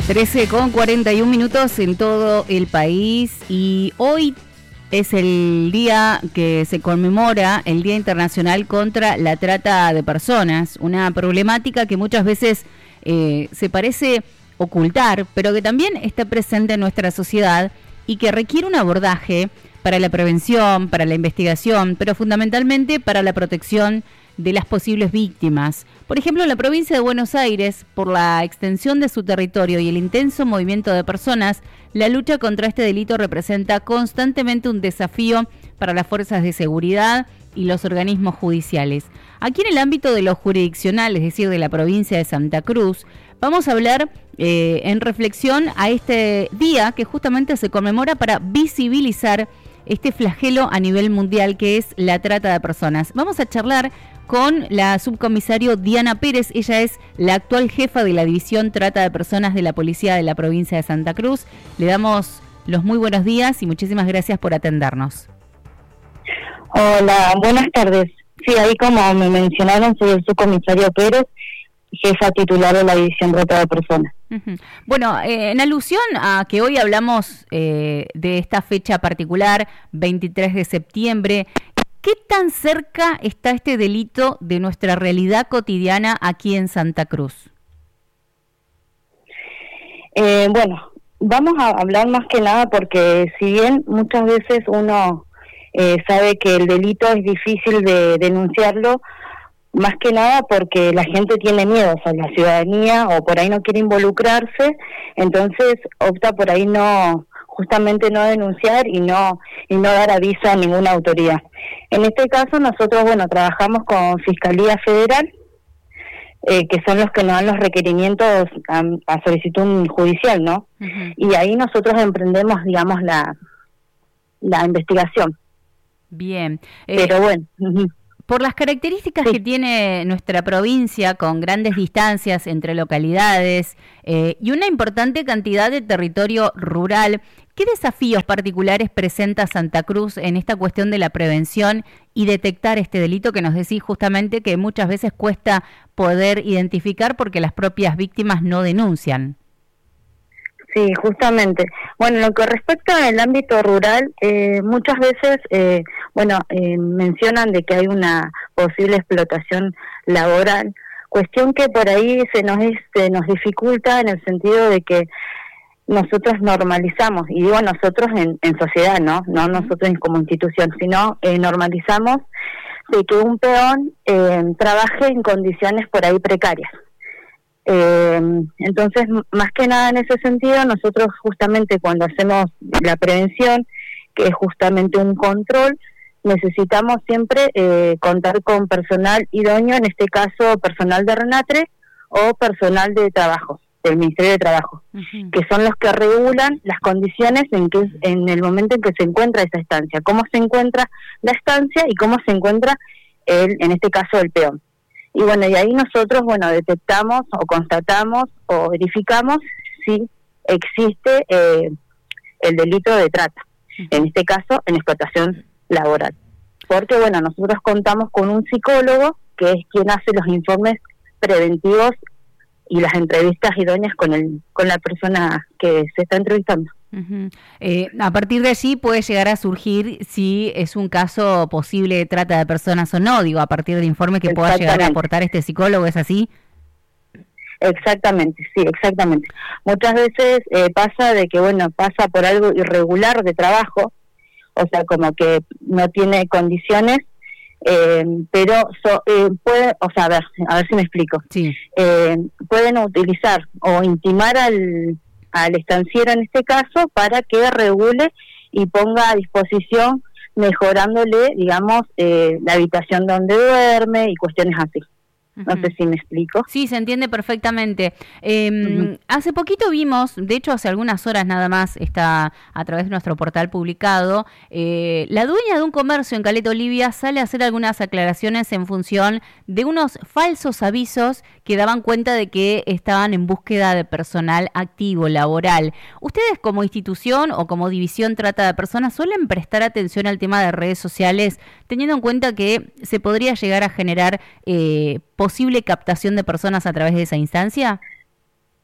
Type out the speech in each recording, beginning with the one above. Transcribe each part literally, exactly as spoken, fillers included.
trece con cuarenta y un minutos en todo el país y hoy es el día que se conmemora el Día Internacional contra la Trata de Personas, una problemática que muchas veces eh, se parece ocultar, pero que también está presente en nuestra sociedad y que requiere un abordaje para la prevención, para la investigación, pero fundamentalmente para la protección de las posibles víctimas. Por ejemplo, en la provincia de Buenos Aires, por la extensión de su territorio y el intenso movimiento de personas, la lucha contra este delito representa constantemente un desafío para las fuerzas de seguridad y los organismos judiciales. Aquí en el ámbito de lo jurisdiccional, es decir, de la provincia de Santa Cruz, vamos a hablar eh, en reflexión a este día que justamente se conmemora para visibilizar este flagelo a nivel mundial que es la trata de personas. Vamos a charlar con la subcomisario Diana Pérez. Ella es la actual jefa de la División Trata de Personas de la Policía de la provincia de Santa Cruz. Le damos los muy buenos días y muchísimas gracias por atendernos. Hola, buenas tardes. Sí, ahí como me mencionaron, soy el subcomisario Pérez, jefa titular de la División Trata de Personas. Uh-huh. Bueno, eh, en alusión a que hoy hablamos eh, de esta fecha particular, veintitrés de septiembre, ¿qué tan cerca está este delito de nuestra realidad cotidiana aquí en Santa Cruz? Eh, bueno, vamos a hablar más que nada porque si bien muchas veces uno eh, sabe que el delito es difícil de denunciarlo, más que nada porque la gente tiene miedo, o sea, la ciudadanía o por ahí no quiere involucrarse, entonces opta por ahí no, justamente no denunciar y no y no dar aviso a ninguna autoridad. En este caso nosotros, bueno, trabajamos con Fiscalía Federal, eh, que son los que nos dan los requerimientos a, a solicitud judicial, ¿no? Uh-huh. Y ahí nosotros emprendemos, digamos, la la investigación. Bien. Eh, Pero bueno... Uh-huh. Por las características sí. que tiene nuestra provincia, con grandes distancias entre localidades eh, y una importante cantidad de territorio rural, ¿qué desafíos particulares presenta Santa Cruz en esta cuestión de la prevención y detectar este delito que nos decís justamente que muchas veces cuesta poder identificar porque las propias víctimas no denuncian? Sí, justamente. Bueno, lo que respecta al ámbito rural, eh, muchas veces, eh, bueno, eh, mencionan de que hay una posible explotación laboral, cuestión que por ahí se nos este, nos dificulta en el sentido de que nosotros normalizamos, y digo nosotros en, en sociedad, ¿no? No nosotros como institución, sino eh, normalizamos de que un peón eh, trabaje en condiciones por ahí precarias. Eh, entonces, más que nada en ese sentido, nosotros justamente cuando hacemos la prevención, que es justamente un control, necesitamos siempre eh, contar con personal idóneo, en este caso personal de RENATRE o personal de trabajo, del Ministerio de Trabajo, uh-huh. que son los que regulan las condiciones en que en el momento en que se encuentra esa estancia, cómo se encuentra la estancia y cómo se encuentra el, en este caso el peón. Y bueno, y ahí nosotros, bueno, detectamos o constatamos o verificamos si existe eh, el delito de trata, uh-huh. en este caso, en explotación laboral. Porque, bueno, nosotros contamos con un psicólogo que es quien hace los informes preventivos y las entrevistas idóneas con el con la persona que se está entrevistando. Uh-huh. Eh, a partir de allí puede llegar a surgir si es un caso posible de trata de personas o no, digo, a partir del informe que pueda llegar a aportar este psicólogo, ¿es así? Exactamente, sí, exactamente. Muchas veces eh, pasa de que, bueno, pasa por algo irregular de trabajo, o sea, como que no tiene condiciones, eh, pero so, eh, puede, o sea, a ver, a ver si me explico. Sí. Eh, pueden utilizar o intimar al al estanciero en este caso para que regule y ponga a disposición mejorándole, digamos, eh, la habitación donde duerme y cuestiones así. No uh-huh. sé si me explico. Sí, se entiende perfectamente. Eh, uh-huh. Hace poquito vimos, de hecho hace algunas horas nada más, está a través de nuestro portal publicado, eh, la dueña de un comercio en Caleta Olivia sale a hacer algunas aclaraciones en función de unos falsos avisos que daban cuenta de que estaban en búsqueda de personal activo, laboral. ¿Ustedes como institución o como división trata de personas suelen prestar atención al tema de redes sociales, teniendo en cuenta que se podría llegar a generar eh, posible captación de personas a través de esa instancia?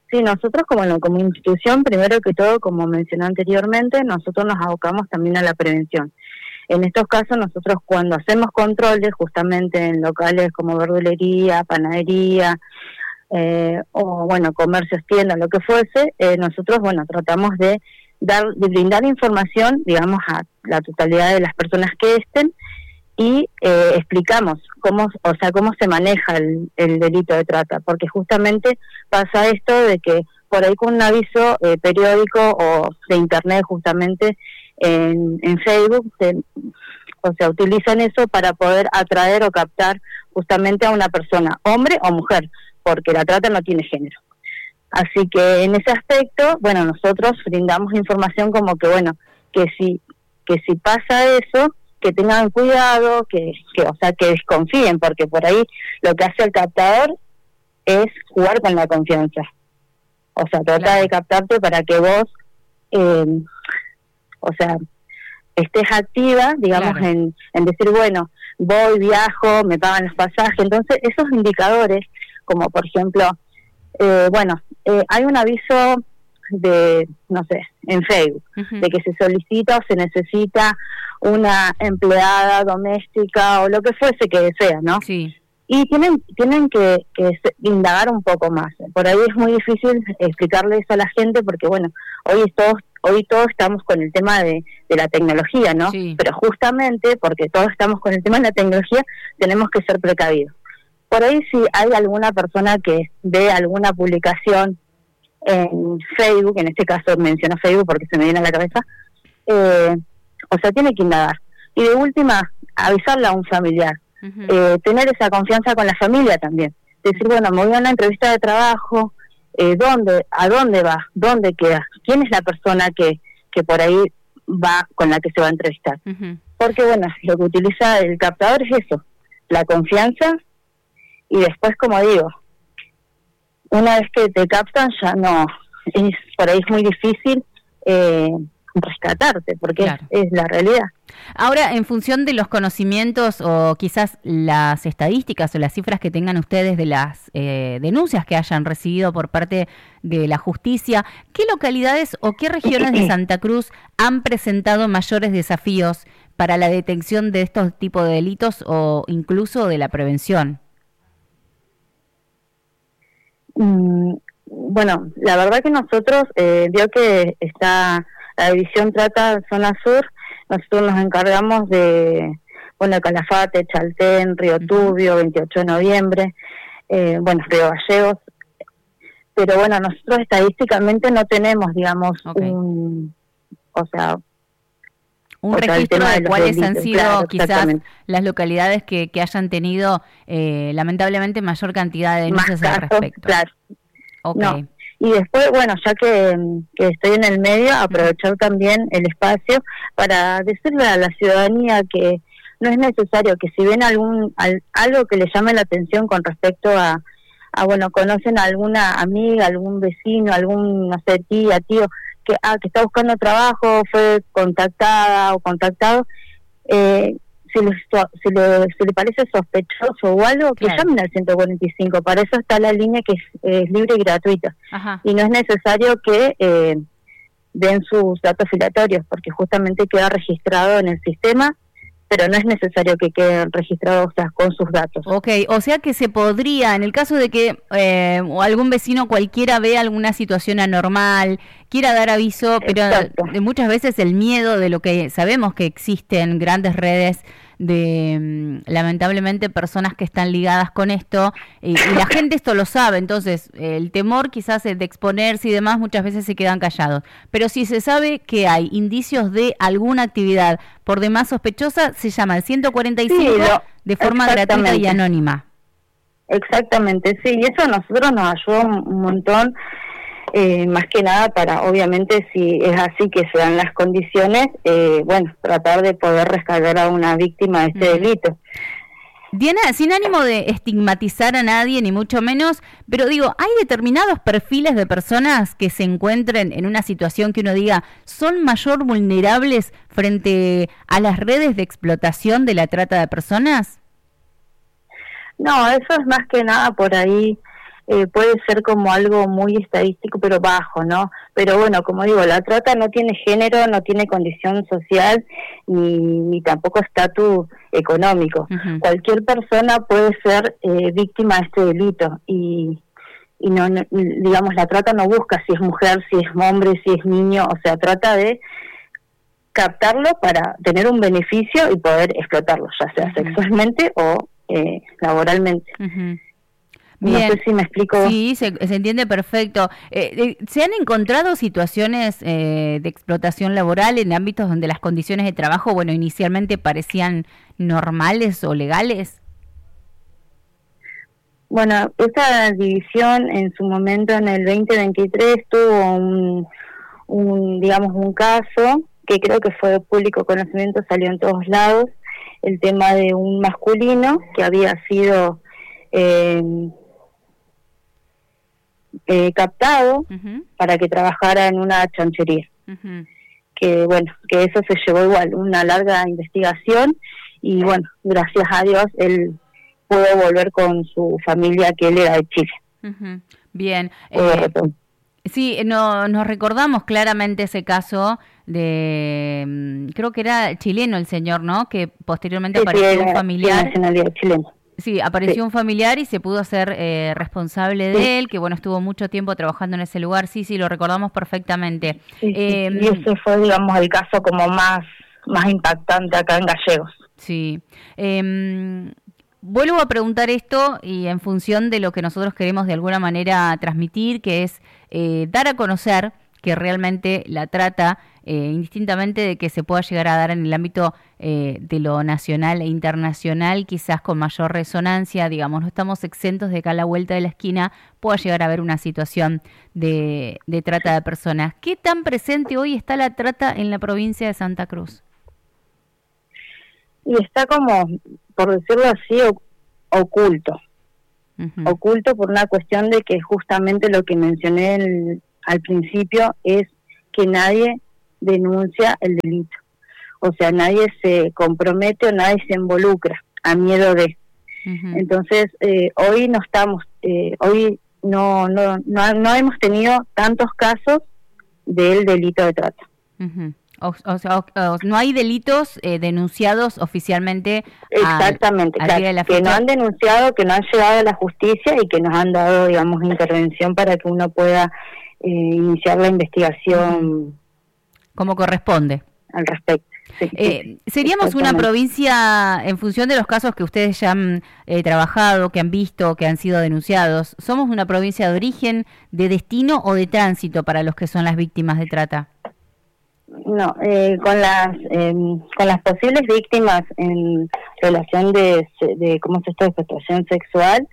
Sí, nosotros como, bueno, como institución, primero que todo, como mencioné anteriormente, nosotros nos abocamos también a la prevención. En estos casos, nosotros cuando hacemos controles, justamente en locales como verdulería, panadería, eh, o bueno, comercios, tiendas, lo que fuese, eh, nosotros, bueno, tratamos de dar, de brindar información, digamos, a la totalidad de las personas que estén, y eh, explicamos cómo, o sea, cómo se maneja el, el delito de trata, porque justamente pasa esto de que por ahí con un aviso eh, periódico o de internet, justamente en, en Facebook, se, o sea, utilizan eso para poder atraer o captar justamente a una persona, hombre o mujer, porque la trata no tiene género. Así que en ese aspecto, bueno, nosotros brindamos información como que, bueno, que si, que si pasa eso, que tengan cuidado, que, que, o sea, que desconfíen, porque por ahí lo que hace el captador es jugar con la confianza. O sea, trata claro. de captarte para que vos, eh, o sea, estés activa, digamos, claro. en, en decir, bueno, voy, viajo, me pagan los pasajes. Entonces, esos indicadores, como por ejemplo, eh, bueno, eh, hay un aviso de, no sé, en Facebook, uh-huh. de que se solicita o se necesita una empleada doméstica o lo que fuese que sea, ¿no? Sí. Y tienen tienen que, que indagar un poco más. Por ahí es muy difícil explicarle eso a la gente porque, bueno, hoy todos hoy todos estamos con el tema de, de la tecnología, ¿no? Sí. Pero justamente porque todos estamos con el tema de la tecnología, tenemos que ser precavidos. Por ahí si hay alguna persona que ve alguna publicación en Facebook, en este caso menciono Facebook porque se me viene a la cabeza, eh, o sea, tiene que indagar. Y de última, avisarle a un familiar. Uh-huh. Eh, tener esa confianza con la familia también. Decir, bueno, me voy a una entrevista de trabajo, eh, ¿dónde, a dónde va? ¿Dónde queda? ¿Quién es la persona que, que por ahí va, con la que se va a entrevistar? Uh-huh. Porque, bueno, lo que utiliza el captador es eso, la confianza, y después, como digo, una vez que te captan ya no, es, por ahí es muy difícil eh, rescatarte, porque claro. es, es la realidad. Ahora, en función de los conocimientos o quizás las estadísticas o las cifras que tengan ustedes de las eh, denuncias que hayan recibido por parte de la justicia, ¿qué localidades o qué regiones de Santa Cruz han presentado mayores desafíos para la detención de estos tipos de delitos o incluso de la prevención? Mm, bueno, la verdad que nosotros, eh, vio que está la división Trata Zona Sur, nosotros nos encargamos de, bueno, Calafate, Chaltén, Río Turbio, veintiocho de noviembre, eh, bueno, Río Gallegos, pero bueno, nosotros estadísticamente no tenemos, digamos, okay. un, o sea, un o registro sea, de, de cuáles delitos, han sido claro, quizás las localidades que, que hayan tenido eh, lamentablemente mayor cantidad de denuncias al respecto. Claro. Okay. No. Y después, bueno, ya que, que estoy en el medio, aprovechar también el espacio para decirle a la ciudadanía que no es necesario que si ven algún al, algo que le llame la atención con respecto a, a, bueno, conocen a alguna amiga, algún vecino, algún, no sé, tía, tío, que, ah, que está buscando trabajo, fue contactada o contactado, eh, si le, si, le, si le parece sospechoso o algo, que claro. llamen al ciento cuarenta y cinco. Para eso está la línea que es, es libre y gratuita. Ajá. Y no es necesario que eh, den sus datos filatorios, porque justamente queda registrado en el sistema, pero no es necesario que queden registrados, o sea, con sus datos. Ok, o sea que se podría, en el caso de que eh, algún vecino cualquiera vea alguna situación anormal, quiera dar aviso, pero Exacto. muchas veces el miedo de lo que sabemos que existen grandes redes de lamentablemente personas que están ligadas con esto y, y la gente esto lo sabe, entonces el temor quizás de exponerse y demás muchas veces se quedan callados, pero si se sabe que hay indicios de alguna actividad por demás sospechosa, se llama el ciento cuarenta y cinco sí, lo, de forma gratuita y anónima. Exactamente, sí, y eso a nosotros nos ayuda un montón. Eh, más que nada para, obviamente, si es así que se dan las condiciones, eh, bueno, tratar de poder rescatar a una víctima de este mm. delito. Diana, sin ánimo de estigmatizar a nadie, ni mucho menos, pero digo, ¿hay determinados perfiles de personas que se encuentren en una situación que uno diga son mayor vulnerables frente a las redes de explotación de la trata de personas? No, eso es más que nada por ahí. eh, puede ser como algo muy estadístico, pero bajo, ¿no? Pero bueno, como digo, la trata no tiene género, no tiene condición social, ni, ni tampoco estatus económico. Uh-huh. Cualquier persona puede ser eh, víctima de este delito, y, y no, no, digamos, la trata no busca si es mujer, si es hombre, si es niño, o sea, trata de captarlo para tener un beneficio y poder explotarlo, ya sea uh-huh. sexualmente o eh, laboralmente. Uh-huh. Bien. No sé si me explico. Sí, se, se entiende perfecto. Eh, eh, ¿Se han encontrado situaciones eh, de explotación laboral en ámbitos donde las condiciones de trabajo, bueno, inicialmente parecían normales o legales? Bueno, esta división en su momento en el veinte veintitrés tuvo un, un digamos, un caso que creo que fue de público conocimiento, salió en todos lados, el tema de un masculino que había sido eh, eh, captado uh-huh. para que trabajara en una chanchería. Uh-huh. Que bueno, que eso se llevó igual una larga investigación y bueno, gracias a Dios él pudo volver con su familia, que él era de Chile. Uh-huh. Bien. Eh, sí, no, nos recordamos claramente ese caso de, creo que era chileno el señor, ¿no? Que posteriormente sí, apareció sí, un familiar. Nacionalidad chilena. Sí, apareció sí. un familiar y se pudo hacer eh, responsable de sí. él, que bueno, estuvo mucho tiempo trabajando en ese lugar. Sí, sí, lo recordamos perfectamente. Sí, eh, sí. Y ese fue, digamos, el caso como más, más impactante acá en Gallegos. Sí. Eh, Vuelvo a preguntar esto y en función de lo que nosotros queremos de alguna manera transmitir, que es eh, dar a conocer que realmente la trata, eh, indistintamente de que se pueda llegar a dar en el ámbito eh, de lo nacional e internacional, quizás con mayor resonancia, digamos, no estamos exentos de que a la vuelta de la esquina pueda llegar a haber una situación de, de trata de personas. ¿Qué tan presente hoy está la trata en la provincia de Santa Cruz? Y está como, por decirlo así, oculto. Uh-huh. Oculto por una cuestión de que justamente lo que mencioné el, al principio es que nadie denuncia el delito. O sea, nadie se compromete o nadie se involucra a miedo de. Uh-huh. Entonces, eh, hoy no estamos, eh, hoy no, no, no, no hemos tenido tantos casos del delito de trata. Uh-huh. O, o sea, o, o, no hay delitos eh, denunciados oficialmente. Exactamente, al, claro, al que no han denunciado, que no han llegado a la justicia y que nos han dado, digamos, intervención para que uno pueda eh, iniciar la investigación como corresponde al respecto. Sí, eh, sí, seríamos una provincia, en función de los casos que ustedes ya han eh, trabajado, que han visto, que han sido denunciados, ¿somos una provincia de origen, de destino o de tránsito para los que son las víctimas de trata? No, eh, con las eh, con las posibles víctimas en relación de, de cómo se está de explotación sexual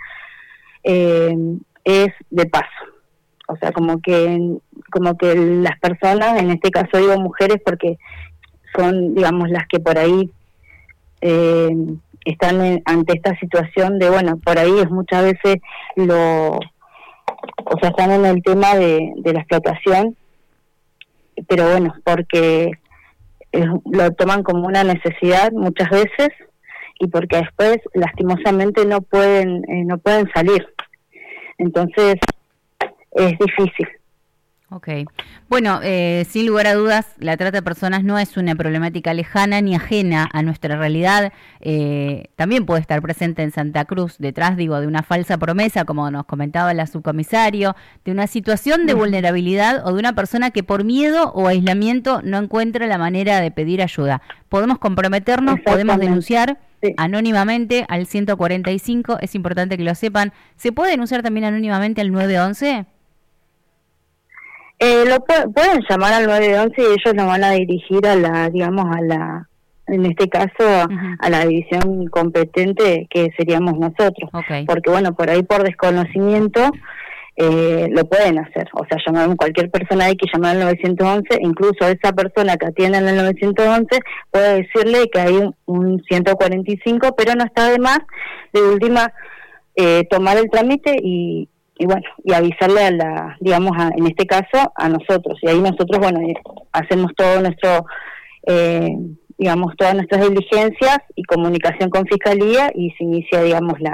eh, es de paso, o sea, como que como que las personas, en este caso digo mujeres porque son, digamos, las que por ahí eh, están en, ante esta situación de, bueno, por ahí es muchas veces lo, o sea, están en el tema de, de la explotación, pero bueno, porque eh, lo toman como una necesidad muchas veces y porque después lastimosamente no pueden eh, no pueden salir, entonces es difícil. Okay. Bueno, eh, sin lugar a dudas, la trata de personas no es una problemática lejana ni ajena a nuestra realidad. Eh, también puede estar presente en Santa Cruz, detrás, digo, de una falsa promesa, como nos comentaba la subcomisario, de una situación de vulnerabilidad o de una persona que por miedo o aislamiento no encuentra la manera de pedir ayuda. Podemos comprometernos, podemos denunciar sí. anónimamente al ciento cuarenta y cinco, es importante que lo sepan. ¿Se puede denunciar también anónimamente al nueve once? Eh, lo pu- pueden llamar al nueve once y ellos nos van a dirigir a la, digamos, a la, en este caso, uh-huh. a la división competente que seríamos nosotros. Okay. Porque bueno, por ahí por desconocimiento eh, lo pueden hacer. O sea, llamar a cualquier persona hay que llamar al nueve once, incluso esa persona que atiende en el nueve once puede decirle que hay un, un ciento cuarenta y cinco, pero no está de más, de última, eh, tomar el trámite y y bueno, y avisarle a la, digamos, a, en este caso, a nosotros, y ahí nosotros, bueno, eh, hacemos todo nuestro, eh, digamos, todas nuestras diligencias y comunicación con Fiscalía, y se inicia, digamos, la,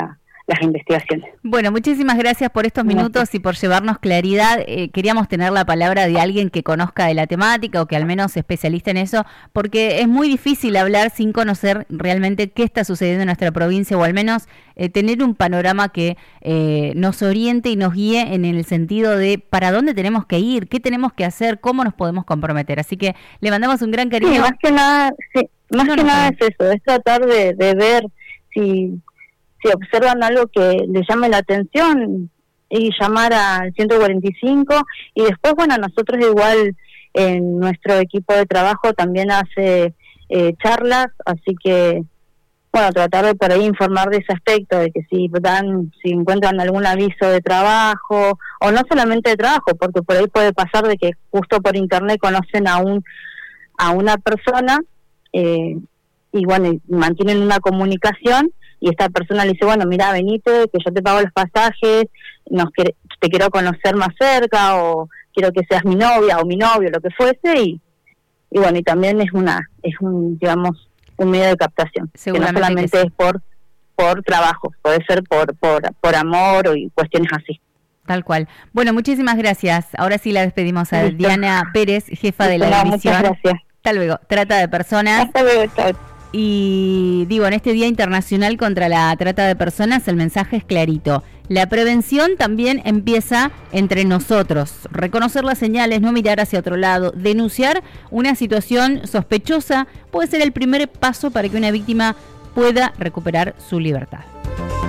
las investigaciones. Bueno, muchísimas gracias por estos minutos gracias. Y por llevarnos claridad. Eh, queríamos tener la palabra de alguien que conozca de la temática o que al menos se especialista en eso, porque es muy difícil hablar sin conocer realmente qué está sucediendo en nuestra provincia, o al menos eh, tener un panorama que eh, nos oriente y nos guíe en el sentido de para dónde tenemos que ir, qué tenemos que hacer, cómo nos podemos comprometer. Así que le mandamos un gran cariño. Sí, más que nada, sí, más no, que no, nada no. es eso, es tratar de, de ver si... si observan algo que les llame la atención y llamar al ciento cuarenta y cinco, y después, bueno, nosotros igual en nuestro equipo de trabajo también hace eh, charlas, así que, bueno, tratar de por ahí informar de ese aspecto, de que si dan, si encuentran algún aviso de trabajo, o no solamente de trabajo, porque por ahí puede pasar de que justo por internet conocen a un a una persona, eh, y bueno, y mantienen una comunicación, y esta persona le dice, bueno, mira, venite, que yo te pago los pasajes, nos quiere, te quiero conocer más cerca, o quiero que seas mi novia o mi novio, lo que fuese, y, y bueno, y también es una, es un, digamos, un medio de captación, que no solamente que sí. es por por trabajo, puede ser por, por, por amor o y cuestiones así. Tal cual. Bueno, muchísimas gracias. Ahora sí la despedimos a Listo. Diana Pérez, jefa Listo, de la no, división. Muchas gracias. Hasta luego. Trata de personas. Hasta luego, chao. Y digo, en este Día Internacional contra la Trata de Personas, el mensaje es clarito. La prevención también empieza entre nosotros. Reconocer las señales, no mirar hacia otro lado, denunciar una situación sospechosa puede ser el primer paso para que una víctima pueda recuperar su libertad.